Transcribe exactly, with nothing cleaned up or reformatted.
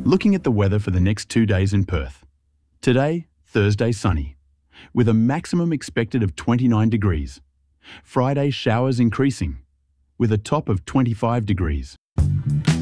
Looking at the weather for the next two days in Perth. Today, Thursday sunny, with a maximum expected of twenty-nine degrees. Friday showers increasing, with a top of twenty-five degrees.